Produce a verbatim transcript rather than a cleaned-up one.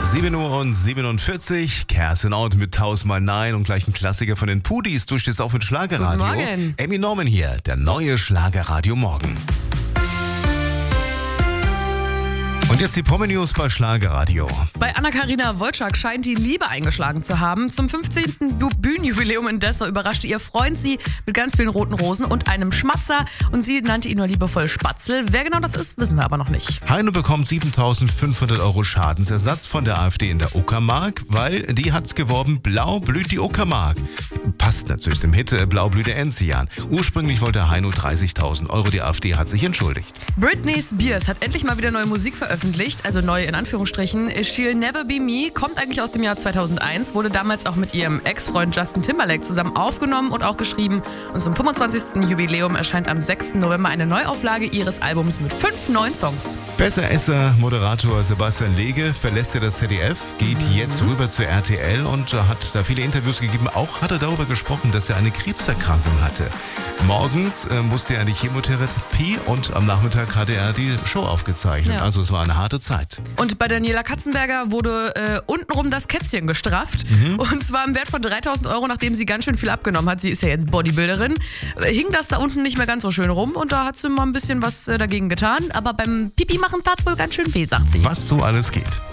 sieben Uhr und siebenundvierzig. Kerstin Ott mit Tausendmal Nein und gleich ein Klassiker von den Pudis. Du stehst auf mit Schlagerradio. Guten Morgen. Amy Norman hier, der neue Schlagerradio Morgen. Und jetzt die Promi-News bei Schlagerradio. Bei Anna-Karina Wojcik scheint die Liebe eingeschlagen zu haben. Zum fünfzehnten Bühnenjubiläum in Dessau überraschte ihr Freund sie mit ganz vielen roten Rosen und einem Schmatzer. Und sie nannte ihn nur liebevoll Spatzel. Wer genau das ist, wissen wir aber noch nicht. Heino bekommt siebentausendfünfhundert Euro Schadensersatz von der AfD in der Uckermark, weil die hat geworben, blau blüht die Uckermark. Passt natürlich dem Hit äh, Blau blüht der Enzian. Ursprünglich wollte Heino dreißigtausend Euro, die AfD hat sich entschuldigt. Britney Spears hat endlich mal wieder neue Musik veröffentlicht, also neu in Anführungsstrichen. She'll Never Be Me kommt eigentlich aus dem Jahr zweitausendeins, wurde damals auch mit ihrem Ex-Freund Justin Timberlake zusammen aufgenommen und auch geschrieben. Und zum fünfundzwanzigsten Jubiläum erscheint am sechsten November eine Neuauflage ihres Albums mit fünf neuen Songs. Besseresser-Moderator Sebastian Lege verlässt ja das Z D F, geht mhm. jetzt rüber zu R T L und hat da viele Interviews gegeben. Auch hat er darüber gesprochen, dass er eine Krebserkrankung hatte. Morgens äh, musste er in die Chemotherapie und am Nachmittag hatte er die Show aufgezeichnet. Ja. Also es war eine harte Zeit. Und bei Daniela Katzenberger wurde äh, untenrum das Kätzchen gestrafft. Mhm. Und zwar im Wert von dreitausend Euro, nachdem sie ganz schön viel abgenommen hat. Sie ist ja jetzt Bodybuilderin. Äh, hing das da unten nicht mehr ganz so schön rum und da hat sie mal ein bisschen was äh, dagegen getan. Aber beim Pipi machen tat's wohl ganz schön weh, sagt sie. Was so alles geht.